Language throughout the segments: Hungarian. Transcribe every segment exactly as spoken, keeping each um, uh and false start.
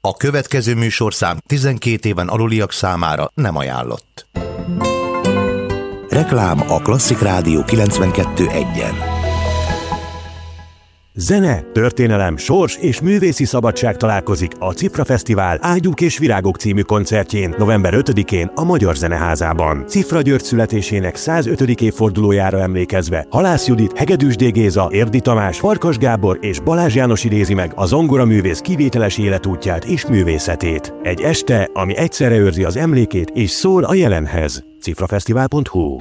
A következő műsorszám tizenkét éven aluliak számára nem ajánlott. Reklám a Klasszik Rádió kilencvenkettő egyen. Zene, történelem, sors és művészi szabadság találkozik a Cifra Fesztivál Ágyúk és Virágok című koncertjén november ötödikén a Magyar Zeneházában. Cifra György születésének százötödik évfordulójára emlékezve Halász Judit, Hegedűs D. Géza, Érdi Tamás, Farkas Gábor és Balázs János idézi meg a zongoraművész kivételes életútját és művészetét. Egy este, ami egyszerre őrzi az emlékét és szól a jelenhez. cifrafesztivál pont hu.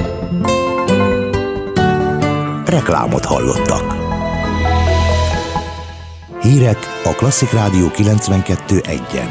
Reklámot hallottak. Hírek a Klasszik Rádió kilencvenkettő egyen.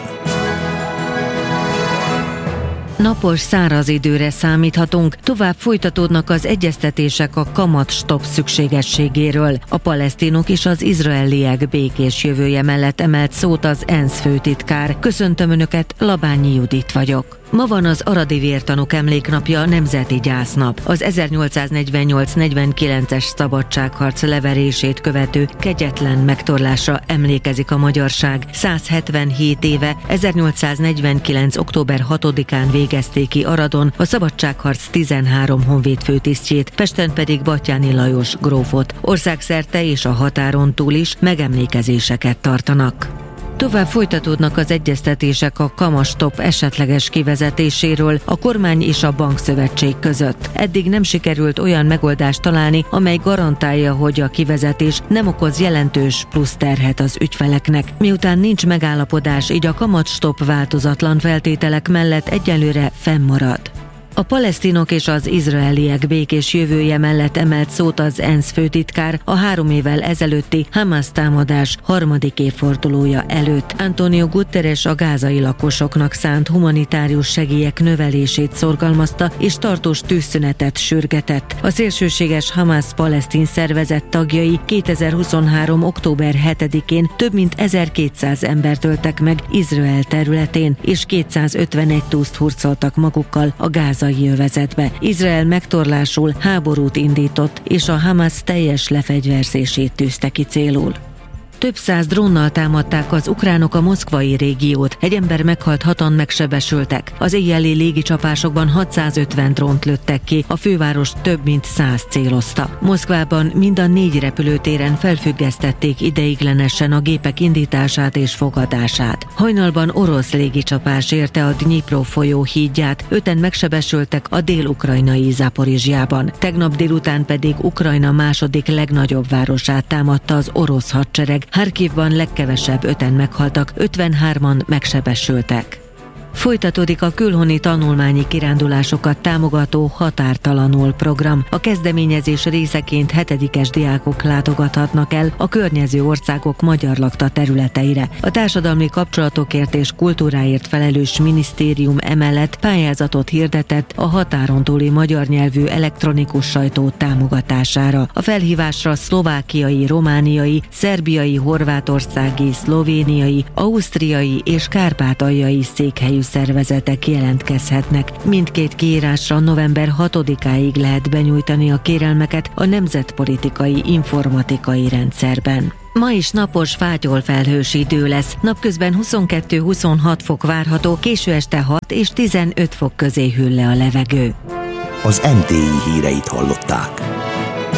Napos, száraz időre számíthatunk, tovább folytatódnak az egyeztetések a kamatstopp szükségességéről. A palesztinok és az izraeliek békés jövője mellett emelt szót az ENSZ főtitkár. Köszöntöm Önöket, Labányi Judit vagyok. Ma van az aradi vértanúk emléknapja, nemzeti gyásznap. Az ezernyolcszáznegyvennyolc negyvenkilences szabadságharc leverését követő kegyetlen megtorlásra emlékezik a magyarság. százhetvenhét éve, ezernyolcszáznegyvenkilenc. október hatodikán végezték ki Aradon a szabadságharc tizenhárom honvéd főtisztjét, Pesten pedig Batthyáni Lajos grófot. Országszerte és a határon túl is megemlékezéseket tartanak. Tovább folytatódnak az egyeztetések a kamatstopp esetleges kivezetéséről a kormány és a bankszövetség között. Eddig nem sikerült olyan megoldást találni, amely garantálja, hogy a kivezetés nem okoz jelentős plusz terhet az ügyfeleknek. Miután nincs megállapodás, így a kamatstopp változatlan feltételek mellett egyelőre fennmarad. A palesztinok és az izraeliek békés jövője mellett emelt szót az ENSZ főtitkár a három évvel ezelőtti Hamas támadás harmadik évfordulója előtt. Antonio Guterres a gázai lakosoknak szánt humanitárius segélyek növelését szorgalmazta és tartós tűzszünetet sürgetett. A szélsőséges Hamas palesztin szervezet tagjai kétezer-huszonhárom. október hetedikén több mint ezerkétszáz embert öltek meg Izrael területén, és kétszázötvenegy túszt hurcoltak magukkal a gázai övezetbe. Izrael megtorlásul háborút indított, és a Hamas teljes lefegyverzését tűzte ki célul. Több száz drónnal támadták az ukránok a moszkvai régiót, egy ember meghalt, hatan megsebesültek. Az éjjeli légicsapásokban hatszázötven drónt lőttek ki, a főváros több mint száz célozta. Moszkvában mind a négy repülőtéren felfüggesztették ideiglenesen a gépek indítását és fogadását. Hajnalban orosz légicsapás érte a Dnyipro folyó hídját, öten megsebesültek a dél-ukrajnai Zaporizsjában. Tegnap délután pedig Ukrajna második legnagyobb városát támadta az orosz hadsereg. Harkivban legkevesebb öten meghaltak, ötvenhárman megsebesültek. Folytatódik a külhoni tanulmányi kirándulásokat támogató Határtalanul program. A kezdeményezés részeként hetedikes diákok látogathatnak el a környező országok magyar lakta területeire. A társadalmi kapcsolatokért és kultúráért felelős minisztérium emellett pályázatot hirdetett a határon túli magyar nyelvű elektronikus sajtó támogatására. A felhívásra szlovákiai, romániai, szerbiai, horvátországi, szlovéniai, ausztriai és kárpátaljai székhelyű szervezetek jelentkezhetnek. Mindkét kiírásra november hatodikáig lehet benyújtani a kérelmeket a Nemzetpolitikai Informatikai Rendszerben. Ma is napos, fátyolfelhős idő lesz. Napközben huszonkettő-huszonhat fok várható, késő este hat és tizenöt fok közé hűl le a levegő. Az em té i híreit hallották.